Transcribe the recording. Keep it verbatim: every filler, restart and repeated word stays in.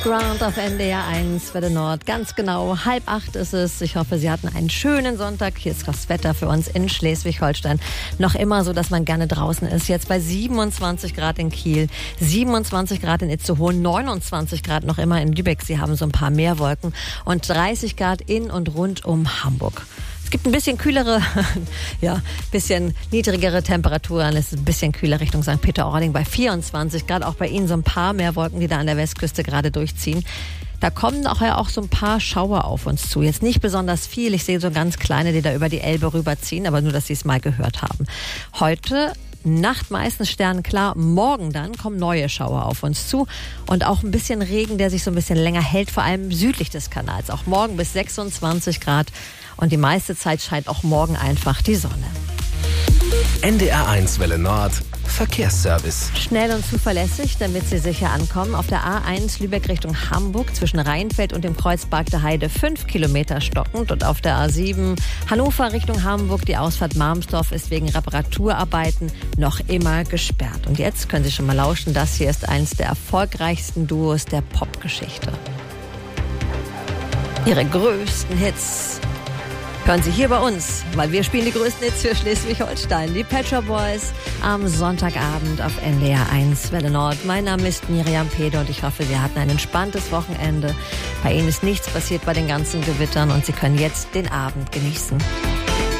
Ground auf N D R eins Welle Nord. Ganz genau, halb acht ist es. Ich hoffe, Sie hatten einen schönen Sonntag. Hier ist das Wetter für uns in Schleswig-Holstein. Noch immer so, dass man gerne draußen ist. Jetzt bei siebenundzwanzig Grad in Kiel, siebenundzwanzig Grad in Itzehoe, neunundzwanzig Grad noch immer in Lübeck. Sie haben so ein paar mehr Wolken und dreißig Grad in und rund um Hamburg. Es gibt ein bisschen kühlere, ja, bisschen niedrigere Temperaturen. Es ist ein bisschen kühler Richtung Sankt Peter-Ording bei vierundzwanzig Grad. Auch bei Ihnen so ein paar mehr Wolken, die da an der Westküste gerade durchziehen. Da kommen auch ja auch so ein paar Schauer auf uns zu. Jetzt nicht besonders viel. Ich sehe so ganz kleine, die da über die Elbe rüberziehen, aber nur, dass Sie es mal gehört haben. Heute Nacht meistens sternenklar, morgen dann kommen neue Schauer auf uns zu und auch ein bisschen Regen, der sich so ein bisschen länger hält, vor allem südlich des Kanals. Auch morgen bis sechsundzwanzig Grad und die meiste Zeit scheint auch morgen einfach die Sonne. N D R eins Welle Nord Verkehrsservice. Schnell und zuverlässig, damit Sie sicher ankommen. Auf der A eins Lübeck Richtung Hamburg zwischen Rheinfeld und dem Kreuz Bargter Heide fünf Kilometer stockend. Und auf der A sieben Hannover Richtung Hamburg die Ausfahrt Marmsdorf ist wegen Reparaturarbeiten noch immer gesperrt. Und jetzt können Sie schon mal lauschen, das hier ist eins der erfolgreichsten Duos der Popgeschichte. Ihre größten Hits hören Sie hier bei uns, weil wir spielen die größten Hits für Schleswig-Holstein. Die Pet Shop Boys am Sonntagabend auf N D R eins Welle Nord. Mein Name ist Miriam Pede und ich hoffe, Sie hatten ein entspanntes Wochenende. Bei Ihnen ist nichts passiert bei den ganzen Gewittern und Sie können jetzt den Abend genießen.